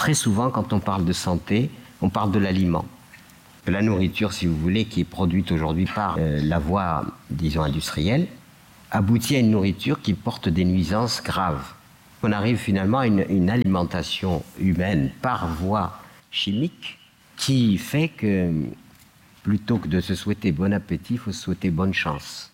très souvent, quand on parle de santé, on parle de l'aliment. La nourriture, si vous voulez, qui est produite aujourd'hui par la voie, disons, industrielle, aboutit à une nourriture qui porte des nuisances graves. On arrive finalement à une alimentation humaine par voie chimique qui fait que, plutôt que de se souhaiter bon appétit, il faut se souhaiter bonne chance.